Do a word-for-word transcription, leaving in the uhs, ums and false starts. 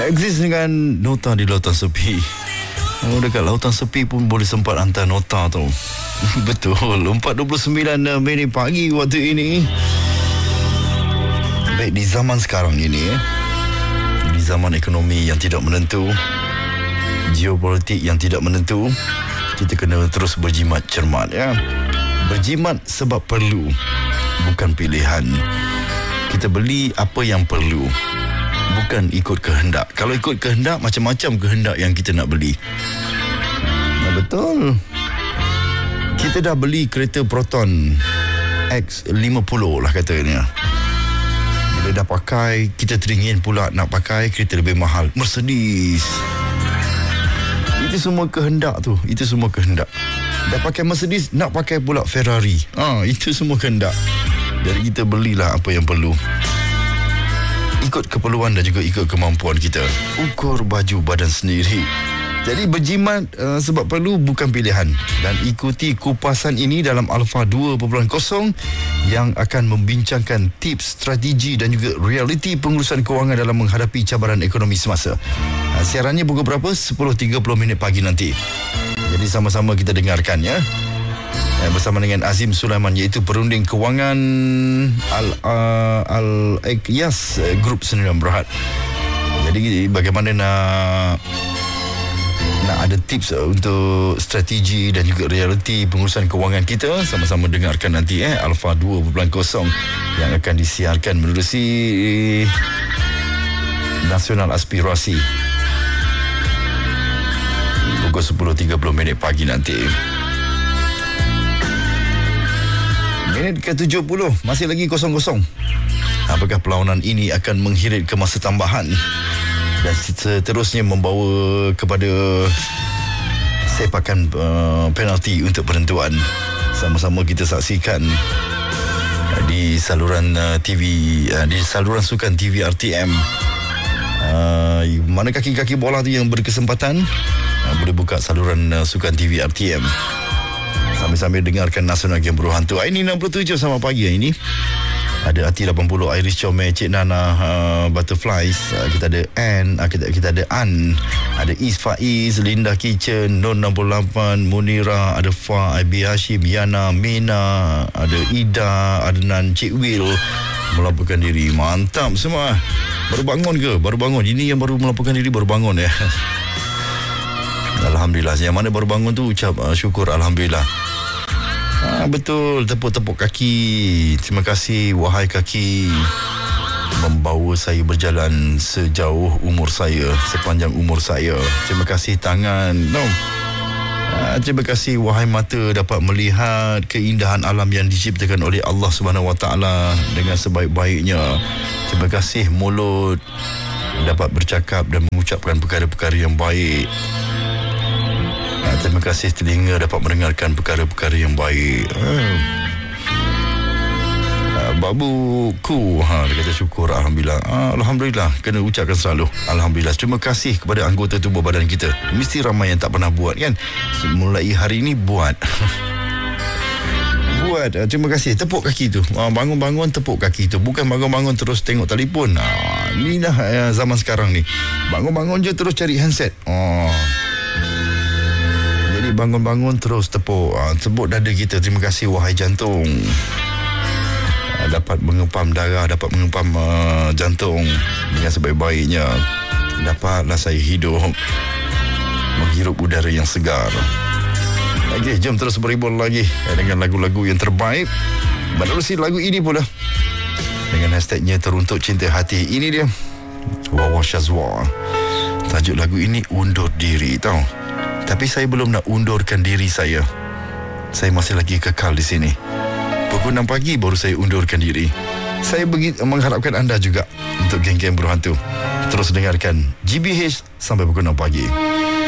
Exist dengan nota di lautan sepi. Oh, dekat lautan sepi pun boleh sempat hantar nota tu. Betul. empat dua puluh sembilan minit pagi waktu ini. Baik, di zaman sekarang ini, eh, di zaman ekonomi yang tidak menentu, geopolitik yang tidak menentu, kita kena terus berjimat cermat, ya. Berjimat sebab perlu, bukan pilihan. Kita beli apa yang perlu, bukan ikut kehendak. Kalau ikut kehendak, macam-macam kehendak yang kita nak beli. Nah, betul. Kita dah beli kereta Proton X lima puluh lah katanya. Bila dah pakai, kita teringin pula nak pakai kereta lebih mahal, Mercedes. Itu semua kehendak tu. Itu semua kehendak. Dah pakai Mercedes, nak pakai pula Ferrari. Ah, itu semua kehendak. Jadi kita belilah apa yang perlu, ikut keperluan dan juga ikut kemampuan kita. Ukur baju badan sendiri. Jadi berjimat uh, sebab perlu, bukan pilihan. Dan ikuti kupasan ini dalam Alpha dua titik kosong yang akan membincangkan tips, strategi dan juga realiti pengurusan kewangan dalam menghadapi cabaran ekonomi semasa. Uh, siarannya pukul berapa? sepuluh tiga puluh minit pagi nanti. Jadi sama-sama kita dengarkan, ya. Uh, bersama dengan Azim Sulaiman, iaitu perunding kewangan Al uh, Al Ikhlas uh, Grup Sdn Bhd. Jadi bagaimana nak nak ada tips untuk strategi dan juga realiti pengurusan kewangan kita, sama-sama dengarkan nanti, eh Alpha dua titik kosong yang akan disiarkan menerusi Nasional Aspirasi pukul sepuluh tiga puluh minit pagi nanti. Minit ke tujuh puluh, masih lagi kosong-kosong. Apakah perlawanan ini akan menghirit ke masa tambahan dan seterusnya membawa kepada sepakan uh, penalti untuk penentuan? Sama-sama kita saksikan uh, di saluran uh, T V, uh, di saluran sukan T V R T M. Uh, mana kaki-kaki bola tu yang berkesempatan uh, boleh buka saluran uh, sukan T V R T M. Sambil-sambil dengarkan Nasional Game Berhantu. Ini enam puluh tujuh sama pagi ini. Ada Ati lapan puluh, Iris Comel, Cik Nana, uh, Butterflies. Uh, kita ada Ann, uh, kita, kita ada An, ada Is Faiz, Linda Kitchen, Nur enam puluh lapan, Munira, ada Fa, Abi Hashim, Yana, Mina, ada Ida, Adnan, Cik Will melaporkan diri. Mantap semua. Baru bangun ke? Baru bangun. Ini yang baru melaporkan diri, baru bangun, ya. Alhamdulillah. Yang mana baru bangun tu ucap uh, syukur Alhamdulillah. Ah, betul, tepuk-tepuk kaki. Terima kasih wahai kaki, membawa saya berjalan sejauh umur saya, sepanjang umur saya. Terima kasih tangan. No. Ah, terima kasih wahai mata, dapat melihat keindahan alam yang diciptakan oleh Allah Subhanahu Wa Taala dengan sebaik-baiknya. Terima kasih mulut, dapat bercakap dan mengucapkan perkara-perkara yang baik. Terima kasih telinga, dapat mendengarkan perkara-perkara yang baik. Hmm. Uh, babuku, ha, dia kata syukur Alhamdulillah. uh, Alhamdulillah, kena ucapkan selalu Alhamdulillah. Terima kasih kepada anggota tubuh badan kita. Mesti ramai yang tak pernah buat, kan? Mulai hari ini buat. Buat, uh, terima kasih. Tepuk kaki tu, uh, bangun-bangun tepuk kaki tu. Bukan bangun-bangun terus tengok telefon. uh, Ini dah uh, zaman sekarang ni. Bangun-bangun je terus cari handset. Oh, bangun-bangun terus tepuk uh, tepuk dada kita. Terima kasih wahai jantung, uh, dapat mengepam darah, dapat mengepam uh, jantung dengan sebaik-baiknya. Dapatlah saya hidup, menghirup udara yang segar. Okey, jom terus berhibur lagi uh, dengan lagu-lagu yang terbaik. Menerusi lagu ini pula dengan hashtagnya Teruntuk Cinta Hati. Ini dia Wawa Shazwa. Tajuk lagu ini Undur Diri, tau. Tapi saya belum nak undurkan diri saya. Saya masih lagi kekal di sini. Pukul enam pagi baru saya undurkan diri. Saya begitu mengharapkan anda juga untuk geng-geng berhantu. Terus dengarkan G B H sampai pukul enam pagi.